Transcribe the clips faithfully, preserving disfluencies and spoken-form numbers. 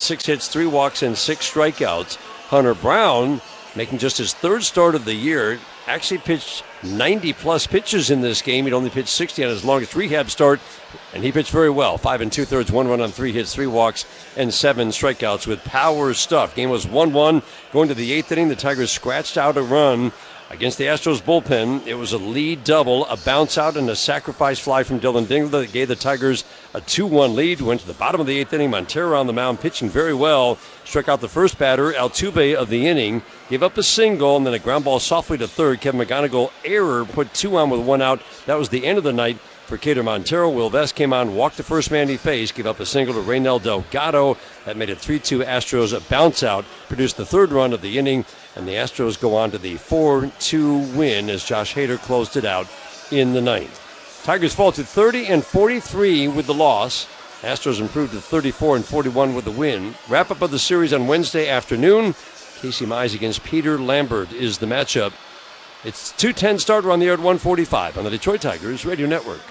six hits, three walks, and six strikeouts. Hunter Brown, making just his third start of the year, actually pitched ninety-plus pitches in this game. He'd only pitched sixty on his longest rehab start, and he pitched very well. Five and two-thirds, one run on three hits, three walks, and seven strikeouts with power stuff. Game was one one. Going to the eighth inning, the Tigers scratched out a run against the Astros bullpen. It was a lead double, a bounce out, and a sacrifice fly from Dylan Dingler that gave the Tigers a two one lead. Went to the bottom of the eighth inning. Montero on the mound, pitching very well. Struck out the first batter, Altuve, of the inning. Gave up a single, and then a ground ball softly to third. Kevin McGonigal, error, put two on with one out. That was the end of the night for Cater Montero. Will Vest came on, walked the first man he faced, gave up a single to Reynel Delgado. That made it three two Astros. A bounce out produced the third run of the inning, and the Astros go on to the four two win as Josh Hader closed it out in the ninth. Tigers fall to thirty and forty-three with the loss. Astros improved to thirty-four and forty-one with the win. Wrap up of the series on Wednesday afternoon. Casey Mize against Peter Lambert is the matchup. It's two ten starter on the air at one forty-five on the Detroit Tigers Radio Network.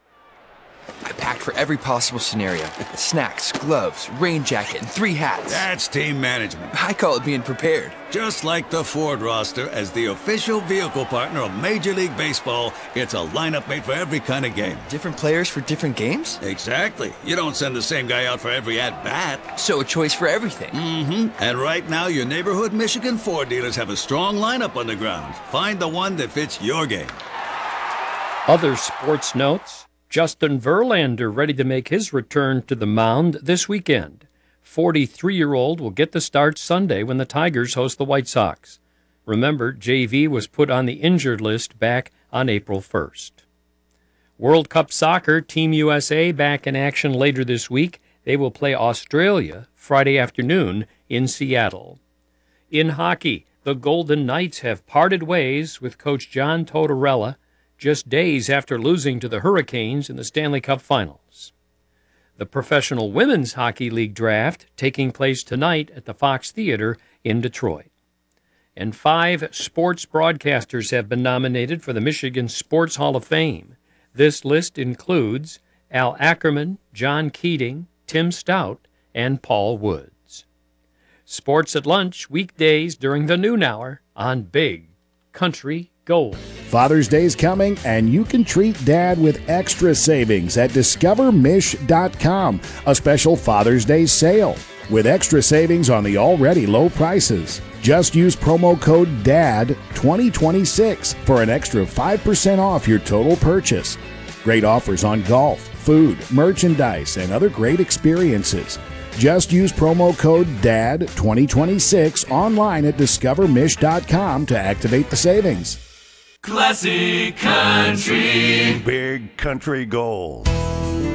I packed for every possible scenario. Snacks, gloves, rain jacket, and three hats. That's team management. I call it being prepared. Just like the Ford roster, as the official vehicle partner of Major League Baseball, it's a lineup made for every kind of game. Different players for different games? Exactly. You don't send the same guy out for every at-bat. So a choice for everything. Mm-hmm. And right now, your neighborhood Michigan Ford dealers have a strong lineup on the ground. Find the one that fits your game. Other sports notes. Justin Verlander ready to make his return to the mound this weekend. forty-three-year-old will get the start Sunday when the Tigers host the White Sox. Remember, J V was put on the injured list back on April first. World Cup Soccer, Team U S A back in action later this week. They will play Australia Friday afternoon in Seattle. In hockey, the Golden Knights have parted ways with coach John Tortorella just days after losing to the Hurricanes in the Stanley Cup Finals. The Professional Women's Hockey League draft taking place tonight at the Fox Theater in Detroit. And five sports broadcasters have been nominated for the Michigan Sports Hall of Fame. This list includes Al Ackerman, John Keating, Tim Stout, and Paul Woods. Sports at Lunch, weekdays during the noon hour on Big Country Gold. Father's Day is coming, and you can treat Dad with extra savings at discover mish dot com, a special Father's Day sale with extra savings on the already low prices. Just use promo code D A D twenty twenty-six for an extra five percent off your total purchase. Great offers on golf, food, merchandise, and other great experiences. Just use promo code D A D twenty twenty-six online at discover mish dot com to activate the savings. Classic Country. Big Country Gold.